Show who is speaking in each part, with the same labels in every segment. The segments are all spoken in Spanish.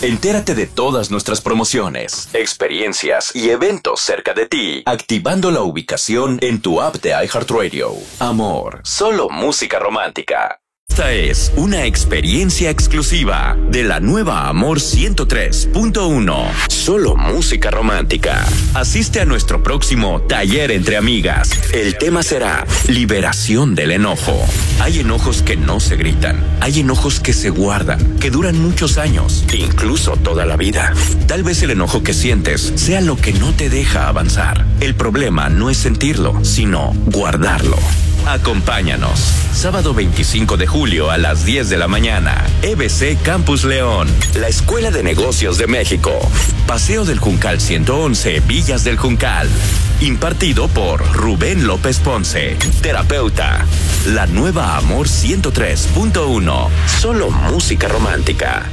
Speaker 1: Entérate de todas nuestras promociones, experiencias y eventos cerca de ti, activando la ubicación en tu app de iHeartRadio. Amor, solo música romántica. Esta es una experiencia exclusiva de la nueva Amor 103.1. Solo música romántica. Asiste a nuestro próximo taller entre amigas. El tema será liberación del enojo. Hay enojos que no se gritan. Hay enojos que se guardan, que duran muchos años, incluso toda la vida. Tal vez el enojo que sientes sea lo que no te deja avanzar. El problema no es sentirlo, sino guardarlo. Acompáñanos. Sábado 25 de julio a las 10 de la mañana. EBC Campus León. La Escuela de Negocios de México. Paseo del Juncal 111, Villas del Juncal. Impartido por Rubén López Ponce, terapeuta. La nueva Amor 103.1. Solo música romántica.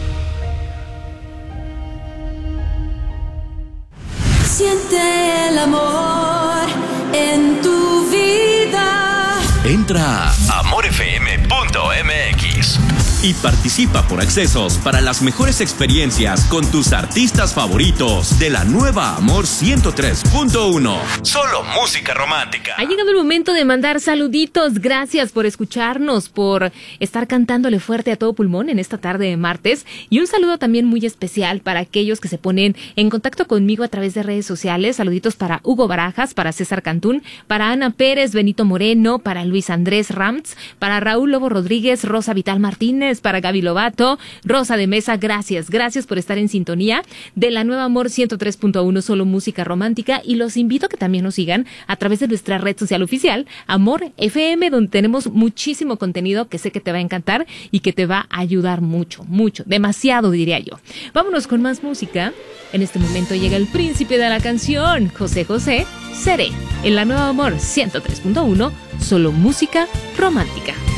Speaker 2: Siente el amor en tu vida.
Speaker 1: Entra a amorfm.mx y participa por accesos para las mejores experiencias con tus artistas favoritos de la nueva Amor 103.1. Solo música romántica.
Speaker 3: Ha llegado el momento de mandar saluditos. Gracias por escucharnos, por estar cantándole fuerte a todo pulmón en esta tarde de martes. Y un saludo también muy especial para aquellos que se ponen en contacto conmigo a través de redes sociales. Saluditos para Hugo Barajas, para César Cantún, para Ana Pérez, Benito Moreno, para Luis Andrés Ramtz, para Raúl Lobo Rodríguez, Rosa Vital Martínez, para Gaby Lobato, Rosa de Mesa. Gracias por estar en sintonía de la nueva Amor 103.1, solo música romántica, y los invito a que también nos sigan a través de nuestra red social oficial, Amor FM, donde tenemos muchísimo contenido que sé que te va a encantar y que te va a ayudar mucho, demasiado diría yo. Vámonos con más música. En este momento llega el príncipe de la canción, José José, Seré, en la nueva Amor 103.1, solo música romántica.